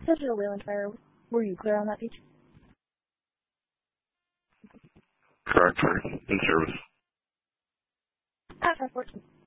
Central Wayland Fire, were you clear on that beach? Correct, sir. In service. At 514.